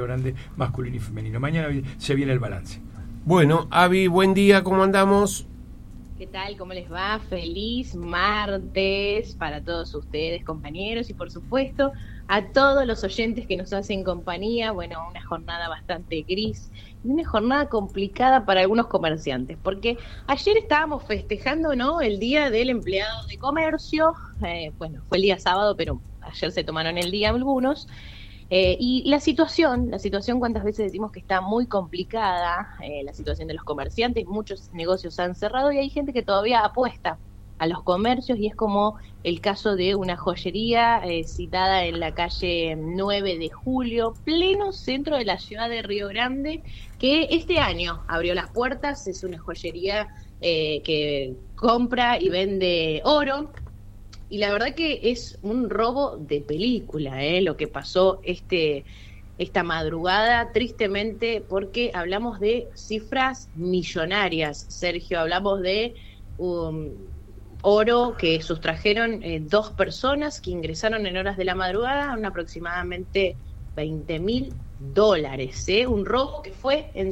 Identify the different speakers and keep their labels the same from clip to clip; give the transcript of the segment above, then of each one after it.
Speaker 1: Río Grande, masculino y femenino. Mañana se viene el balance.
Speaker 2: Bueno, Avi, buen día, ¿cómo andamos?
Speaker 3: ¿Qué tal? ¿Cómo les va? Feliz martes para todos ustedes, compañeros, y por supuesto a todos los oyentes que nos hacen compañía. Bueno, una jornada bastante gris y una jornada complicada para algunos comerciantes, porque ayer estábamos festejando, ¿no?, el Día del Empleado de Comercio. Bueno, fue el día sábado, pero ayer se tomaron el día algunos. Y la situación, cuántas veces decimos que está muy complicada, la situación de los comerciantes, muchos negocios han cerrado y hay gente que todavía apuesta a los comercios, y es como el caso de una joyería citada en la calle 9 de Julio, pleno centro de la ciudad de Río Grande, que este año abrió las puertas. Es una joyería que compra y vende oro. Y la verdad que es un robo de película, lo que pasó esta madrugada, tristemente, porque hablamos de cifras millonarias, Sergio. Hablamos de oro que sustrajeron 2 personas que ingresaron en horas de la madrugada, aproximadamente $20,000, un robo que fue en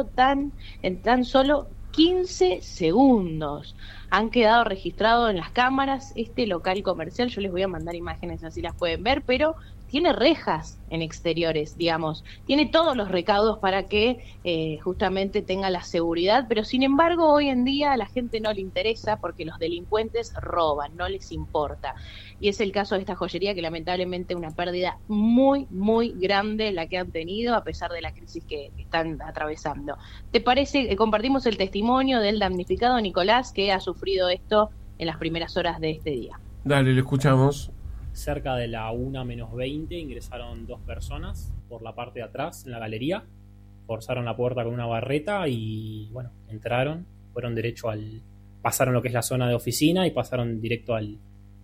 Speaker 3: tan solo 15 segundos. Han quedado registrados en las cámaras este local comercial. Yo les voy a mandar imágenes, así las pueden ver, pero tiene rejas en exteriores, digamos, tiene todos los recaudos para que justamente tenga la seguridad, pero sin embargo hoy en día a la gente no le interesa porque los delincuentes roban, no les importa. Y es el caso de esta joyería, que lamentablemente una pérdida muy, muy grande la que han tenido a pesar de la crisis que están atravesando. ¿Te parece? Compartimos el testimonio del damnificado Nicolás, que ha sufrido esto en las primeras horas de este día.
Speaker 2: Dale, lo escuchamos.
Speaker 4: Cerca de la 1:20 ingresaron 2 personas por la parte de atrás en la galería, forzaron la puerta con una barreta y bueno, entraron, fueron derecho pasaron lo que es la zona de oficina y pasaron directo al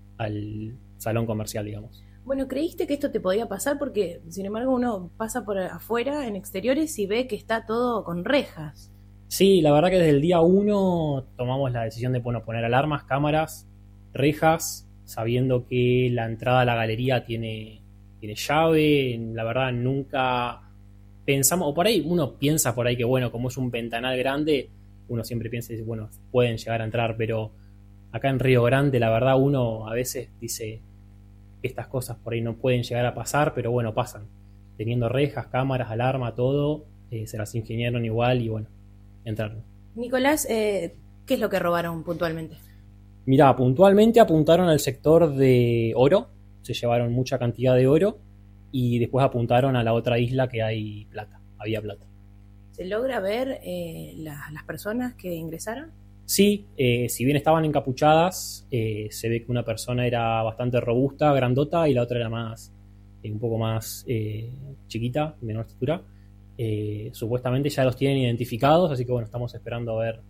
Speaker 4: salón comercial, digamos.
Speaker 5: Bueno, ¿creíste que esto te podía pasar? Porque sin embargo uno pasa por afuera en exteriores y ve que está todo con rejas.
Speaker 4: Sí, la verdad que desde el día 1 tomamos la decisión de poner alarmas, cámaras, rejas, sabiendo que la entrada a la galería tiene llave. La verdad nunca pensamos, o por ahí uno piensa por ahí que bueno, como es un ventanal grande, uno siempre piensa, bueno, pueden llegar a entrar, pero acá en Río Grande la verdad uno a veces dice que estas cosas por ahí no pueden llegar a pasar, pero bueno, pasan. Teniendo rejas, cámaras, alarma, todo, se las ingeniaron igual y bueno, entraron.
Speaker 5: Nicolás, ¿qué es lo que robaron puntualmente?
Speaker 4: Mirá, puntualmente apuntaron al sector de oro, se llevaron mucha cantidad de oro y después apuntaron a la otra isla que había plata.
Speaker 5: ¿Se logra ver las personas que ingresaron?
Speaker 4: Sí, si bien estaban encapuchadas, se ve que una persona era bastante robusta, grandota, y la otra era un poco más chiquita, menor estatura. Supuestamente ya los tienen identificados, así que bueno, estamos esperando a ver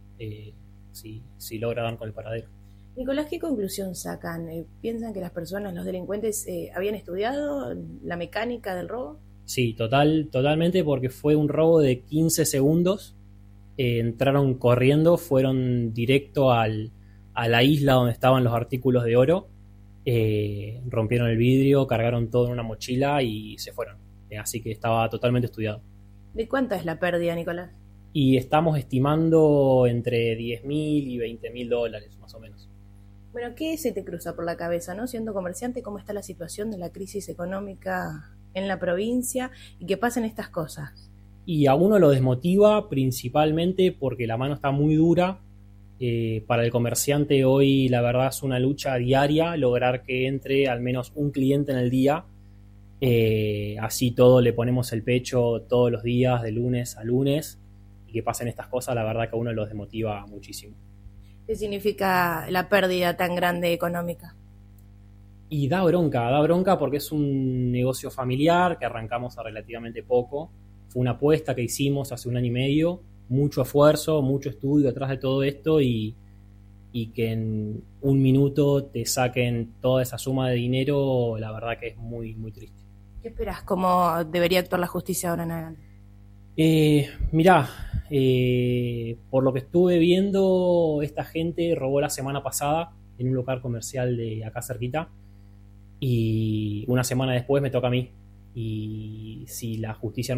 Speaker 4: si logra dar con el paradero.
Speaker 5: Nicolás, ¿qué conclusión sacan? ¿Piensan que las personas, los delincuentes, habían estudiado la mecánica del robo?
Speaker 4: Sí, totalmente, porque fue un robo de 15 segundos. Entraron corriendo, fueron directo a la isla donde estaban los artículos de oro, rompieron el vidrio, cargaron todo en una mochila y se fueron. Así que estaba totalmente estudiado.
Speaker 5: ¿De cuánta es la pérdida, Nicolás?
Speaker 4: Y estamos estimando entre $10,000 y $20,000, más o menos.
Speaker 5: Bueno, ¿qué se te cruza por la cabeza, no? Siendo comerciante, ¿cómo está la situación de la crisis económica en la provincia y que pasen estas cosas?
Speaker 4: Y a uno lo desmotiva principalmente porque la mano está muy dura. Para el comerciante hoy la verdad es una lucha diaria lograr que entre al menos un cliente en el día. Así todo le ponemos el pecho todos los días, de lunes a lunes, y que pasen estas cosas, la verdad que a uno los desmotiva muchísimo.
Speaker 5: ¿Qué significa la pérdida tan grande económica?
Speaker 4: Y da bronca porque es un negocio familiar que arrancamos a relativamente poco. Fue una apuesta que hicimos hace 1 año y medio, mucho esfuerzo, mucho estudio detrás de todo esto y que en 1 minuto te saquen toda esa suma de dinero, la verdad que es muy, muy triste.
Speaker 5: ¿Qué esperás? ¿Cómo debería actuar la justicia ahora en adelante?
Speaker 4: Mirá, por lo que estuve viendo, esta gente robó la semana pasada en un local comercial de acá cerquita y una semana después me toca a mí. Y si la justicia no